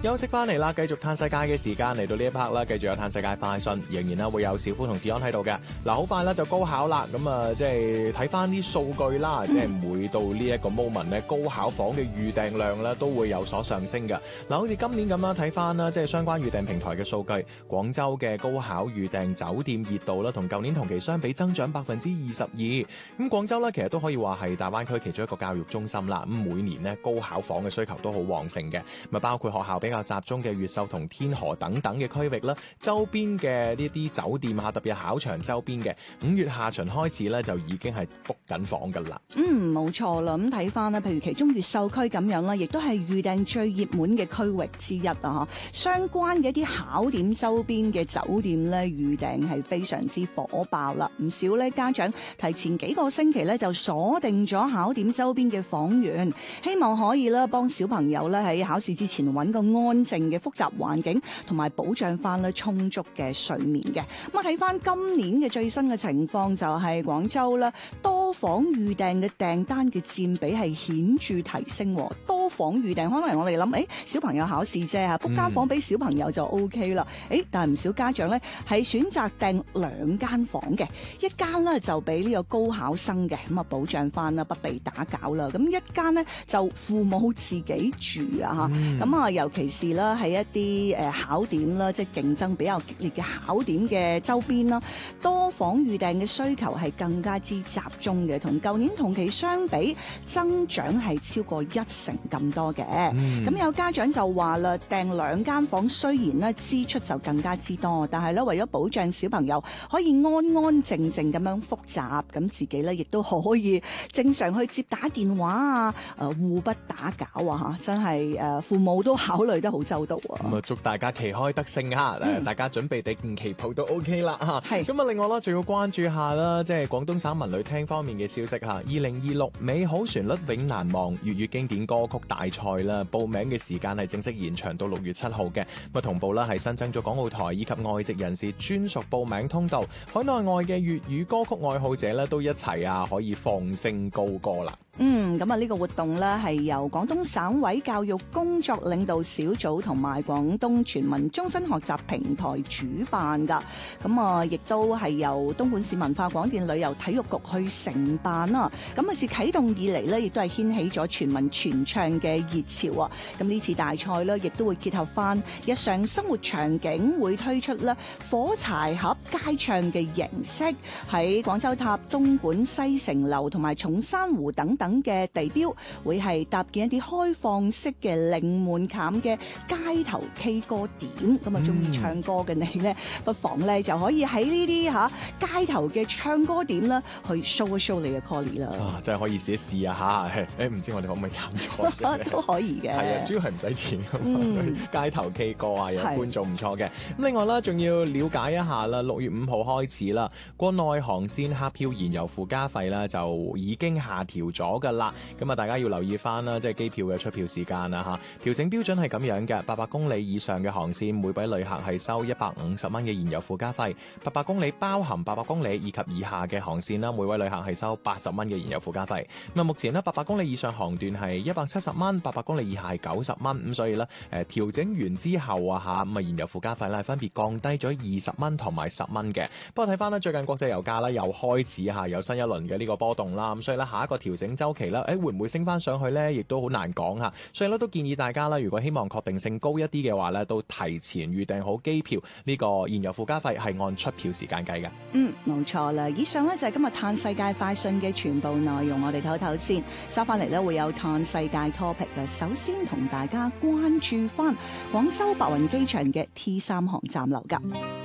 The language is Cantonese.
休息翻嚟啦，繼續嘆世界嘅時間嚟到呢一 part 啦，繼續有嘆世界快訊，仍然啦會有小夫同 Dion 喺度嘅。嗱，好快啦就高考啦，咁啊即係睇翻啲數據啦，即係每到呢一個 moment 咧，高考房嘅預訂量咧都會有所上升嘅。嗱，好似今年咁啦，睇翻啦，即係相關預訂平台嘅數據，廣州嘅高考預訂酒店熱度啦，同舊年同期相比增長22%。咁廣州咧其實都可以話係大灣區其中一個教育中心啦。咁每年咧高考房嘅需求都好旺盛嘅，咪包括學校比較集中嘅越秀同天河等等嘅區域啦，周邊嘅呢啲酒店啊，特別係考場周邊嘅5月下旬開始咧就已經係 book 緊房噶啦。 冇錯啦。咁睇翻啦，譬如其中越秀區咁樣啦，亦都係預訂最熱門嘅區域之一啊。相關嘅一啲考點周邊嘅酒店咧，預訂係非常之火爆啦。唔少咧家長提前幾個星期咧就鎖定咗考點周邊嘅房源，希望可以咧幫小朋友咧喺考試之前揾個安靜嘅複雜環境，同埋保障翻咧充足嘅睡眠嘅。咁啊睇翻今年嘅最新嘅情況，就係廣州咧多房預訂嘅訂單嘅佔比係顯著提升。多房預訂可能我哋諗，小朋友考試啫嚇，book 間房俾小朋友就 OK 啦。但係唔少家長咧係選擇訂2間房嘅，一間咧就俾呢個高考生嘅，咁啊保障翻啦不被打攪啦。咁一間咧就父母自己住啊嚇。咁啊尤其是啦喺一啲考點啦，即係競爭比較激烈嘅考點嘅周邊啦，多房預訂嘅需求係更加之集中嘅，同舊年同期相比增長係超過1成咁多嘅。咁有家長就話啦，訂2間房雖然咧支出就更加之多，但係咧為咗保障小朋友可以安安靜靜咁樣複習，咁自己咧亦都可以正常去接打電話啊，互不打攪啊嚇，真係父母都考慮得好周到啊。 咁啊祝大家旗開得勝嚇，大家準備定旗袍都 OK 啦嚇。 係。 咁啊另外啦，仲要關注下啦，即係廣東省文旅廳方面嘅消息嚇。2026美好旋律永難忘粵語經典歌曲大賽啦，報名嘅時間係正式延長到6月7號嘅。咁啊同步啦係新增咗港澳台以及外籍人士專屬報名通道，海內外嘅粵語歌曲愛好者咧都一齊可以放聲高歌啦。 咁啊呢個活動咧係由廣東省委教育工作領導小組同埋廣東全民終身學習平台主辦噶，咁啊亦都係由東莞市文化廣電旅遊體育局去承辦啦。咁啊自啟動以嚟咧，亦都係掀起咗全民傳唱嘅熱潮啊！咁呢次大賽咧，亦都會結合翻日常生活場景，會推出咧火柴盒街唱嘅形式，喺廣州塔、東莞西城樓同埋松山湖等嘅地標，會係搭建一啲開放式嘅零門檻嘅街頭 K 歌點。咁啊，中意唱歌嘅你咧，不妨咧就可以喺呢啲街頭嘅唱歌點啦，去 show 一 show 你嘅 callie 啦。 真係可以試一試啊嚇！唔知我哋可唔可以參賽？ 都可以嘅。係啊，主要係唔使錢街頭 K 歌啊，有觀眾唔錯嘅。咁另外啦，仲要了解一下啦，6月5號開始啦，國內航線客票燃油附加費啦就已經下調咗㗎啦。咁啊，大家要留意翻啦，即係機票嘅出票時間啊嚇。調整標準係咁樣嘅，800公里以上嘅航線，每位旅客係收150蚊嘅燃油附加費；800公里包含800公里以及以下嘅航線啦，每位旅客係收80蚊嘅燃油附加費。咁啊，目前呢800公里以上航段係170蚊，800公里以下係90蚊。咁所以咧，調整完之後啊嚇，咁啊燃油附加費咧分別降低咗20蚊同埋10蚊嘅。不過睇翻咧，最近國際油價咧又開始有新一輪嘅呢個波動啦。咁所以咧，下一個調整週期咧，會唔會升翻上去咧？亦都好難講嚇。所以咧，都建議大家啦，如果希望確定性高一啲嘅話咧，都提前預訂好機票。呢個燃油附加費係按出票時間計嘅。 冇錯啦。以上咧就係今日嘆世界快訊嘅全部內容，我哋唞唞先，收翻嚟咧會有嘆世界 topic 嘅。首先同大家關注翻廣州白雲機場嘅 T3 航站樓㗎。